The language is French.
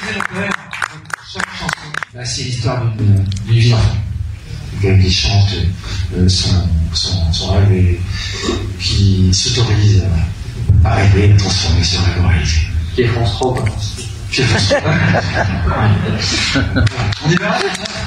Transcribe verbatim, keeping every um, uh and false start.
chaque chanson, bah, c'est l'histoire d'une vie d'enfant. Quelqu'un qui chante euh, son, son, son rêve et qui s'autorise à rêver et transformer ce rêve en réalité. Qui est France trois, quoi. Qui est France trois. On y va.